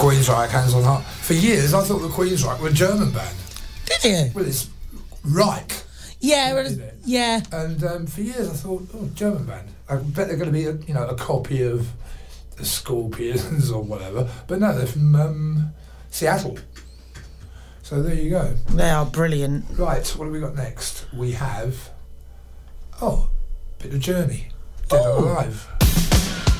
Queensryche, Hands on Heart. For years, I thought the Queensryche were a German band. Did you? Well, it's Reich. Yeah, yeah. And for years, I thought, oh, German band. I bet they're going to be, a copy of the Scorpions or whatever. But no, they're from Seattle. So there you go. They are brilliant. Right, what have we got next? We have, bit of Journey, Dead or Alive.